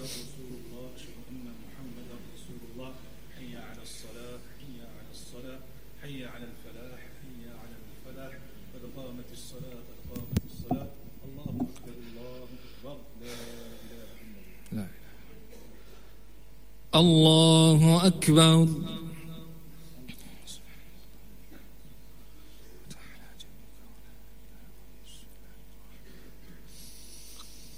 رسول الله أشهد أن محمدا رسول الله حي على الصلاة حي على الصلاة حي على الفلاح حي على الفلاح قد قامت الصلاة قد قامت الصلاة الله أكبر الله أكبر لا إله إلا الله. الله أكبر.